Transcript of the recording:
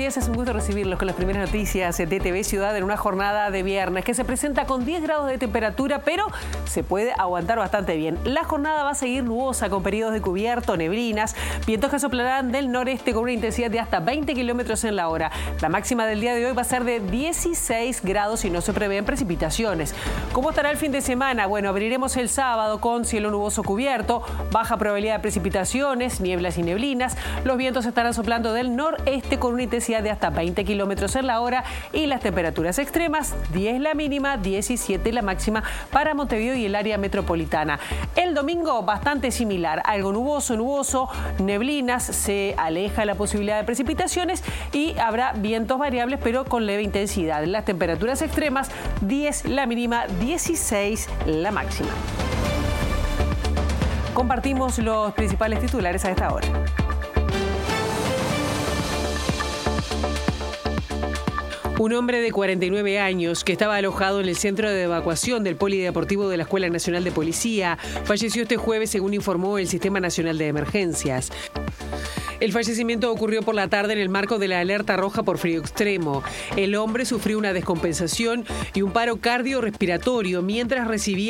días, es un gusto recibirlos con las primeras noticias de TV Ciudad en una jornada de viernes que se presenta con 10 grados de temperatura, pero se puede aguantar bastante bien. La jornada va a seguir nubosa con periodos de cubierto, neblinas, vientos que soplarán del noreste con una intensidad de hasta 20 kilómetros en la hora. La máxima del día de hoy va a ser de 16 grados y no se prevén precipitaciones. ¿Cómo estará el fin de semana? Bueno, abriremos el sábado con cielo nuboso cubierto, baja probabilidad de precipitaciones, nieblas y neblinas. Los vientos estarán soplando del noreste con una intensidad de hasta 20 kilómetros en la hora y las temperaturas extremas, 10 la mínima, 17 la máxima para Montevideo y el área metropolitana. El domingo bastante similar, algo nuboso, neblinas, se aleja la posibilidad de precipitaciones y habrá vientos variables pero con leve intensidad. Las temperaturas extremas, 10 la mínima, 16 la máxima. Compartimos los principales titulares a esta hora. Un hombre de 49 años que estaba alojado en el centro de evacuación del Polideportivo de la Escuela Nacional de Policía falleció este jueves, según informó el Sistema Nacional de Emergencias. El fallecimiento ocurrió por la tarde en el marco de la alerta roja por frío extremo. El hombre sufrió una descompensación y un paro cardiorrespiratorio mientras recibía